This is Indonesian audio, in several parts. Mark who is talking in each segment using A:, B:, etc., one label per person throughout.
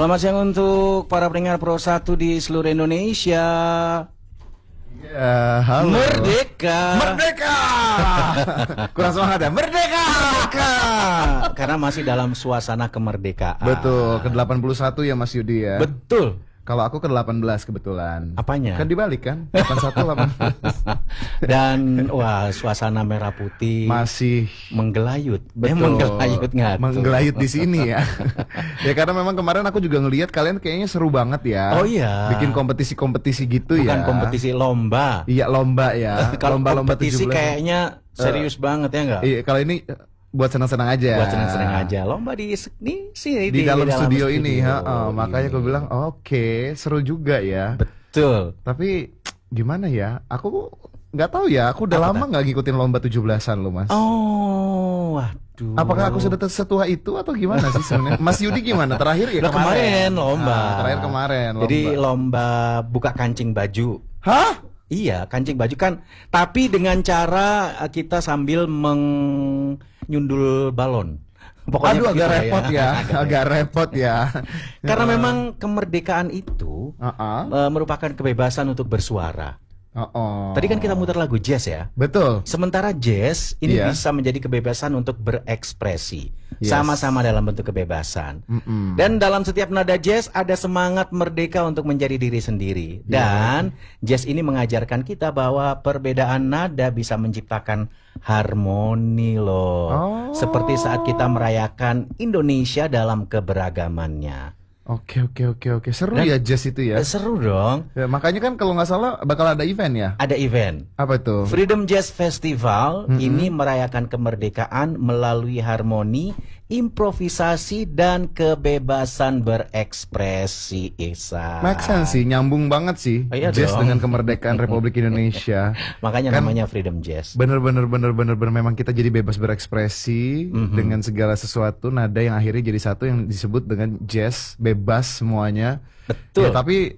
A: Selamat siang untuk para pendengar Pro 1 di seluruh Indonesia.
B: Ya, halo.
A: Merdeka.
B: Merdeka. Kurang semangat ya. Merdeka.
A: Karena masih dalam suasana kemerdekaan.
B: Betul, ke-81 ya Mas Yudi ya.
A: Betul.
B: Kalau aku ke-18 kebetulan.
A: Apanya?
B: Kan dibalik kan? 81 18.
A: Dan wah, suasana merah putih
B: Masih
A: menggelayut.
B: betul.
A: Menggelayut nggak tuh?
B: Menggelayut di sini ya. Ya karena memang kemarin aku juga ngelihat kalian kayaknya seru banget ya.
A: Oh iya.
B: Bikin kompetisi-kompetisi gitu.
A: Bukan
B: ya.
A: kompetisi lomba.
B: Iya, lomba ya.
A: Kalau
B: Lomba-lomba
A: kompetisi
B: 17.
A: kayaknya serius banget ya nggak?
B: Iya, kalau ini buat senang-senang aja.
A: Buat senang-senang aja. Lomba di sini
B: di dalam studio ini, makanya
A: ini.
B: aku bilang oke, seru juga ya.
A: Betul.
B: Tapi gimana ya? Aku nggak tahu ya. Aku udah
A: Apa
B: lama nggak ngikutin lomba 17-an loh, Mas.
A: Oh, waduh.
B: Apakah aku sudah setua itu atau gimana sih sebenarnya? Mas Yudi gimana? Terakhir ya
A: kemarin lomba.
B: Terakhir kemarin lomba.
A: Jadi lomba buka kancing baju.
B: Hah?
A: Iya, kancing baju kan. Tapi dengan cara kita sambil menyundul balon. Pokoknya
B: Aduh, agak
A: begitu
B: repot ya. Agak repot ya.
A: Karena memang kemerdekaan itu merupakan kebebasan untuk bersuara. Tadi kan kita muter lagu jazz ya.
B: Betul.
A: Sementara jazz ini
B: Iya.
A: bisa menjadi kebebasan untuk berekspresi.
B: Yes.
A: Sama-sama dalam bentuk kebebasan. Dan dalam setiap nada jazz ada semangat merdeka untuk menjadi diri sendiri. Dan jazz ini mengajarkan kita bahwa perbedaan nada bisa menciptakan harmoni loh. Seperti saat kita merayakan Indonesia dalam keberagamannya.
B: Oke. Seru ya jazz itu ya.
A: Seru dong.
B: Ya, makanya kan kalau nggak salah bakal ada event ya.
A: Ada event.
B: Apa itu?
A: Freedom Jazz Festival ini merayakan kemerdekaan melalui harmoni, improvisasi, dan kebebasan berekspresi.
B: Make sense sih, nyambung banget sih.
A: Iya
B: Jazz
A: dong.
B: dengan kemerdekaan Republik Indonesia.
A: Makanya
B: Kan
A: namanya Freedom Jazz.
B: bener memang kita jadi bebas berekspresi dengan segala sesuatu, nada yang akhirnya jadi satu yang disebut dengan jazz, bebas semuanya.
A: Betul.
B: Ya, tapi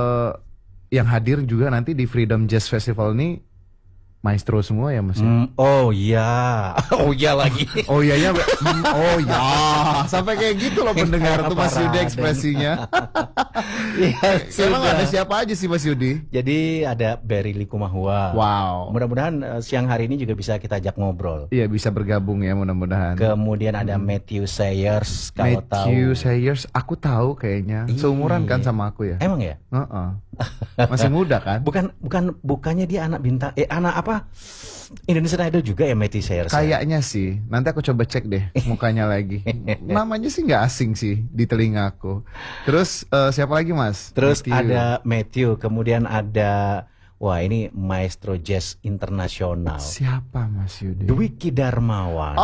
B: yang hadir juga nanti di Freedom Jazz Festival ini maestro semua ya Mas.
A: Oh iya. Oh iya lagi.
B: Oh iya ya. Oh ya. Sampai kayak gitu loh pendengar tuh Mas Yudi ekspresinya.
A: Iya,
B: Emang
A: sudah.
B: ada siapa aja sih Mas Yudi?
A: Jadi ada Berry Likumahua.
B: Wow.
A: Mudah-mudahan siang hari ini juga bisa kita ajak ngobrol.
B: Iya, bisa bergabung ya mudah-mudahan.
A: Kemudian ada Matthew Sayers, kalau
B: Matthew
A: tahu.
B: Sayers, aku tahu kayaknya. Seumuran kan sama aku ya?
A: Emang ya?
B: Masih muda kan?
A: Bukannya dia anak bintang anak apa? Indonesian Idol juga ya Matthew Sayers.
B: Kayaknya sih. Nanti aku coba cek deh mukanya lagi. Namanya sih nggak asing sih di telinga aku. Terus siapa lagi Mas?
A: Terus
B: Matthew.
A: ada Matthew, kemudian ada wah ini maestro jazz internasional.
B: Siapa Mas Yudi?
A: Dwiki Darmawan.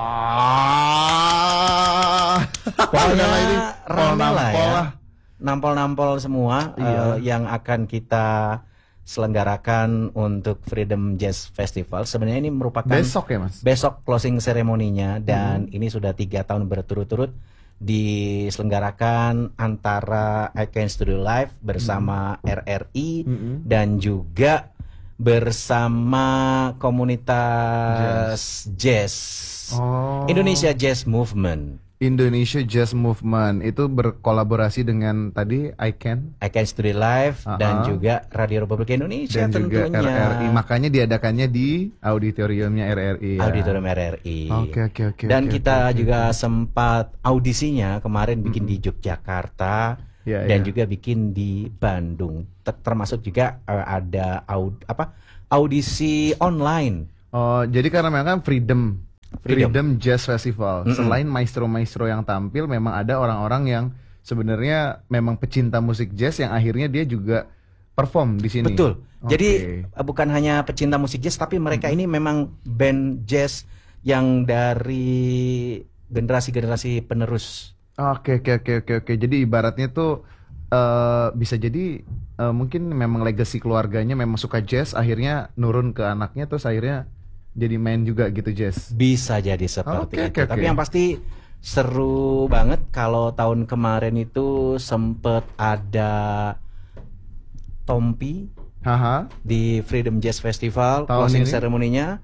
B: Pokoknya ini
A: rame lah ya.
B: lah.
A: Nampol-nampol semua
B: Iya.
A: yang akan kita selenggarakan untuk Freedom Jazz Festival. Sebenarnya ini merupakan
B: Besok ya Mas?
A: besok closing seremoninya dan ini sudah 3 tahun berturut-turut diselenggarakan antara Icon Studio Live bersama RRI dan juga bersama komunitas jazz. Indonesia Jazz Movement.
B: Indonesia Jazz Movement itu berkolaborasi dengan tadi Icon
A: Icon Studio Live dan juga Radio Republik Indonesia
B: dan juga
A: tentunya.
B: RRI. Makanya diadakannya di auditoriumnya RRI ya.
A: Auditorium RRI.
B: Oke.
A: Dan
B: oke,
A: kita
B: oke.
A: juga sempat audisinya kemarin bikin di Yogyakarta
B: Ya,
A: dan
B: ya.
A: juga bikin di Bandung. Termasuk juga ada audisi online.
B: Oh, jadi karena memang kan Freedom Jazz Festival. Selain maestro-maestro yang tampil, memang ada orang-orang yang sebenarnya memang pecinta musik jazz yang akhirnya dia juga perform di sini.
A: Betul.
B: Oke.
A: Jadi bukan hanya pecinta musik jazz, tapi mereka ini memang band jazz yang dari generasi-generasi penerus.
B: Oke. Jadi ibaratnya tuh bisa jadi mungkin memang legacy keluarganya memang suka jazz, akhirnya nurun ke anaknya, terus akhirnya jadi main juga gitu jazz.
A: Bisa jadi seperti itu.
B: Oke.
A: Tapi yang pasti seru banget. Kalau tahun kemarin itu sempet ada Tompi
B: Haha.
A: di Freedom Jazz Festival,
B: Tahun
A: closing
B: ini?
A: ceremony-nya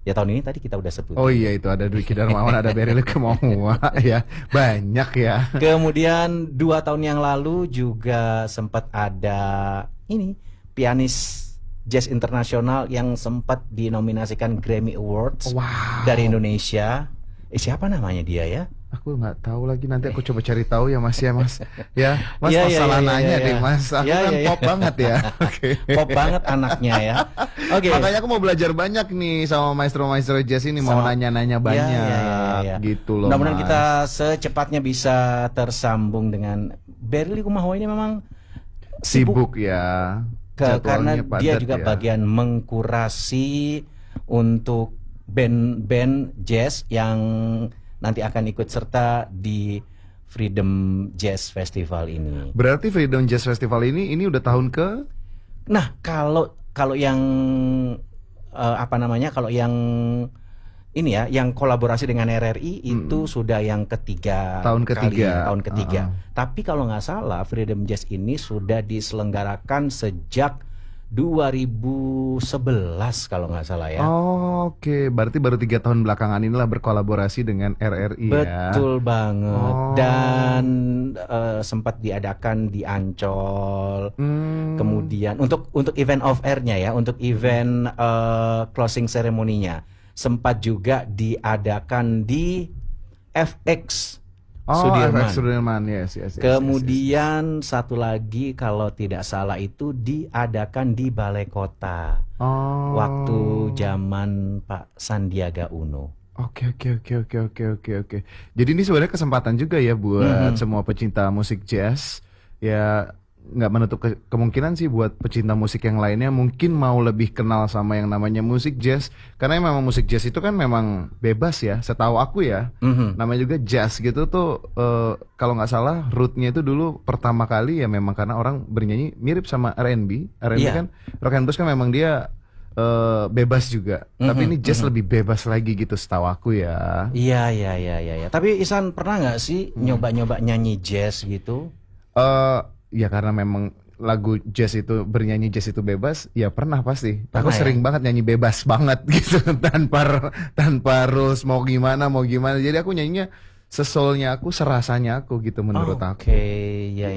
A: Ya tahun ini tadi kita udah sebut.
B: Oh iya, itu ada Dwiki Darmawan, ada Berry Likumahua ya. Banyak ya.
A: Kemudian 2 tahun yang lalu juga sempat ada ini pianis jazz internasional yang sempat dinominasikan Grammy Awards
B: Wow.
A: dari Indonesia. Siapa namanya dia ya?
B: Aku nggak tahu lagi, nanti aku coba cari tahu ya Mas ya Mas. Ya, Mas
A: Iya,
B: masalah
A: iya,
B: nanya
A: iya,
B: deh
A: iya.
B: Mas. Aku
A: Iya,
B: kan
A: iya,
B: pop
A: iya.
B: banget ya. Oke.
A: Pop banget anaknya ya. Oke.
B: Makanya aku mau belajar banyak nih sama maestro-maestro jazz ini, mau
A: Sama-
B: nanya-nanya
A: Iya,
B: banyak
A: iya, iya, iya.
B: gitu loh.
A: Mudah-mudahan
B: Mas.
A: kita secepatnya bisa tersambung dengan Berli Likumahua ini memang
B: sibuk ya.
A: karena
B: Jadwalnya
A: dia
B: padat
A: juga
B: ya.
A: bagian mengkurasi untuk band-band jazz yang nanti akan ikut serta di Freedom Jazz Festival ini.
B: Berarti Freedom Jazz Festival ini udah tahun ke
A: Nah, kalau yang apa namanya? Kalau yang ini ya, yang kolaborasi dengan RRI itu sudah yang ketiga
B: Tahun
A: kali,
B: ketiga.
A: tahun ketiga. Tapi kalau nggak salah, Freedom Jazz ini sudah diselenggarakan sejak 2011 kalau nggak salah ya.
B: Oh, oke, berarti baru 3 tahun belakangan inilah berkolaborasi dengan RRI ya.
A: Betul banget.
B: Oh.
A: Dan sempat diadakan di Ancol. Kemudian untuk event off air-nya ya, untuk event closing ceremony-nya sempat juga diadakan di FX Sudirman.
B: FX Sudirman, yes.
A: Kemudian satu lagi kalau tidak salah itu diadakan di Balai Kota
B: Oh.
A: waktu zaman Pak Sandiaga Uno.
B: Oke. Jadi ini sebenarnya kesempatan juga ya buat semua pecinta musik jazz. Ya nggak menutup kemungkinan sih buat pecinta musik yang lainnya mungkin mau lebih kenal sama yang namanya musik jazz. Karena memang musik jazz itu kan memang bebas ya, setahu aku ya. Namanya juga jazz gitu tuh kalau nggak salah rootnya itu dulu pertama kali ya memang karena orang bernyanyi mirip sama R&B. R&B
A: Iya.
B: kan rock and blues kan memang dia bebas juga. Tapi ini jazz lebih bebas lagi gitu setahu aku ya.
A: Iya. Tapi Isan pernah nggak sih nyoba-nyoba nyanyi jazz gitu?
B: Ya karena memang lagu jazz itu bernyanyi jazz itu bebas, ya pernah pasti.
A: Pernah
B: Aku
A: ya?
B: sering banget nyanyi bebas banget gitu tanpa rules mau gimana. Jadi aku nyanyinya sesolnya aku, serasanya aku gitu menurut aku.
A: Oke, ya.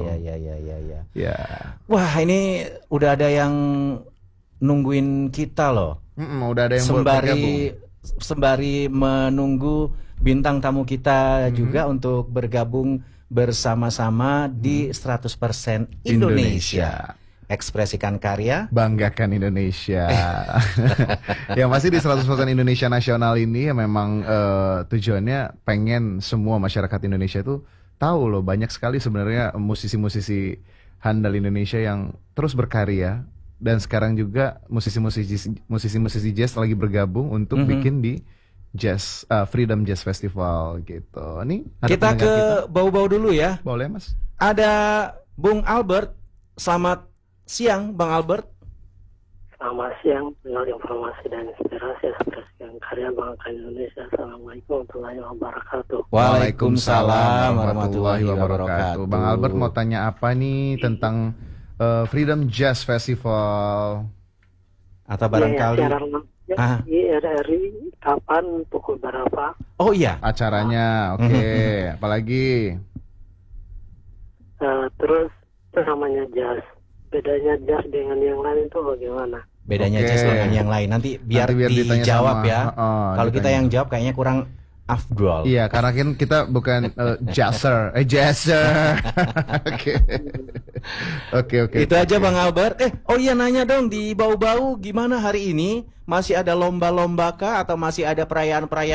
B: Ya.
A: Wah, ini udah ada yang nungguin kita loh.
B: Udah ada yang bergabung.
A: Sembari menunggu bintang tamu kita juga untuk bergabung bersama-sama di 100% Indonesia. Ekspresikan karya.
B: Banggakan Indonesia. Yang masih di 100% Indonesia Nasional ini ya memang tujuannya pengen semua masyarakat Indonesia tuh tahu loh banyak sekali sebenarnya musisi-musisi handal Indonesia yang terus berkarya dan sekarang juga musisi-musisi jazz lagi bergabung untuk bikin di Jazz Freedom Jazz Festival gitu. Nih ada
A: Kita
B: pendengar
A: ke
B: kita.
A: bau-bau dulu ya.
B: Boleh Mas?
A: Ada Bung Albert. Selamat siang, Bang Albert.
C: Selamat siang, dengan informasi dan inspirasi ekspresikan karya bangsa Indonesia. Assalamualaikum warahmatullahi wabarakatuh.
A: Waalaikumsalam warahmatullahi wabarakatuh.
B: Bang Albert mau tanya apa nih tentang Freedom Jazz Festival?
A: Atau barangkali
C: siaran di RRI kapan, pukul berapa?
A: Oh iya.
B: Acaranya, oke. Apalagi?
C: Terus itu namanya jazz. Bedanya jazz dengan yang lain itu bagaimana?
A: Bedanya
B: Oke.
A: jazz dengan yang lain. Nanti biar
B: ditanya
A: dijawab
B: sama-
A: ya. Kalau kita
B: ditanya.
A: yang jawab kayaknya kurang afdol.
B: Iya, karena kan kita bukan jazzer. Oke.
A: Itu aja Bang Albert. Oh iya nanya dong di bau-bau gimana hari ini? Masih ada lomba-lomba kah atau masih ada perayaan-perayaan